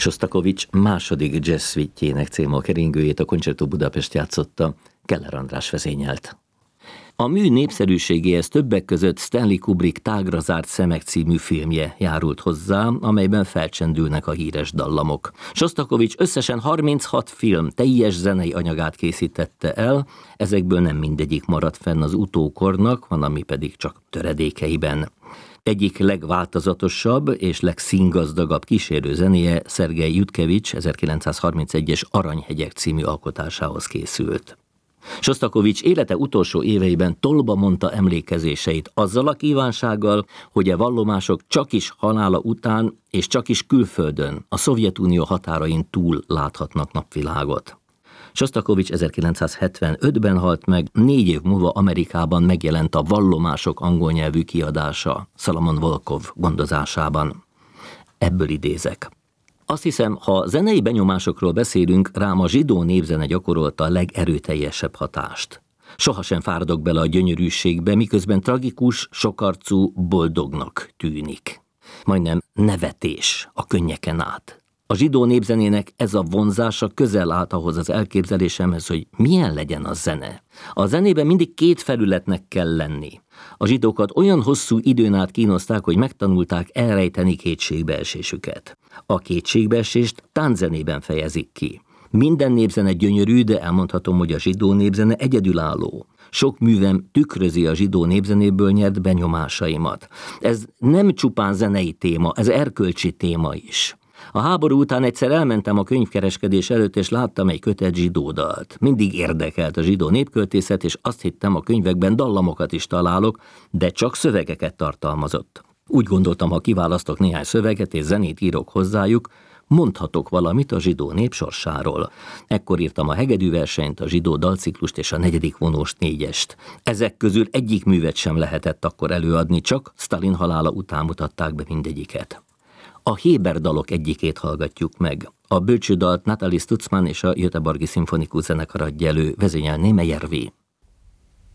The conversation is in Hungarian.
Sostakovich második jazz suite-jének című keringőjét a Concerto Budapest játszotta, Keller András vezényelt. A mű népszerűségéhez többek között Stanley Kubrick Tágra zárt szemek című filmje járult hozzá, amelyben felcsendülnek a híres dallamok. Sostakovich összesen 36 film teljes zenei anyagát készítette el, ezekből nem mindegyik maradt fenn az utókornak, van ami pedig csak töredékeiben. Egyik legváltozatosabb és legszíngazdagabb kísérő zenéje Szergej Jutkevics 1931-es Aranyhegyek című alkotásához készült. Sostakovich élete utolsó éveiben tollba mondta emlékezéseit azzal a kívánsággal, hogy a vallomások csakis halála után és csakis külföldön, a Szovjetunió határain túl láthatnak napvilágot. Sostakovich 1975-ben halt meg, 4 év múlva Amerikában megjelent a Vallomások angol nyelvű kiadása Salomon Volkov gondozásában. Ebből idézek. Azt hiszem, ha zenei benyomásokról beszélünk, rám a zsidó népzene gyakorolta a legerőteljesebb hatást. Sohasem fáradok bele a gyönyörűségbe, miközben tragikus, sokarcú, boldognak tűnik. Majdnem nevetés a könnyeken át. A zsidó népzenének ez a vonzása közel állt ahhoz az elképzelésemhez, hogy milyen legyen a zene. A zenében mindig 2 felületnek kell lenni. A zsidókat olyan hosszú időn át kínozták, hogy megtanulták elrejteni kétségbeesésüket. A kétségbeesést tánczenében fejezik ki. Minden népzene gyönyörű, de elmondhatom, hogy a zsidó népzene egyedülálló. Sok művem tükrözi a zsidó népzenéből nyert benyomásaimat. Ez nem csupán zenei téma, ez erkölcsi téma is. A háború után egyszer elmentem a könyvkereskedés előtt, és láttam egy kötet zsidódalt. Mindig érdekelt a zsidó népköltészet, és azt hittem, a könyvekben dallamokat is találok, de csak szövegeket tartalmazott. Úgy gondoltam, ha kiválasztok néhány szöveget és zenét írok hozzájuk, mondhatok valamit a zsidó nép sorsáról. Ekkor írtam a hegedűversenyt, a zsidó dalciklust és a 4. vonós 4-est. Ezek közül egyik művet sem lehetett akkor előadni, csak Sztalin halála után mutatták be mindegyiket. A Héber dalok egyikét hallgatjuk meg. A bölcsődalt Natalie Stutzmann és a Göteborgi Szimfonikus Zenekar adja elő, vezényel Néme Järvi.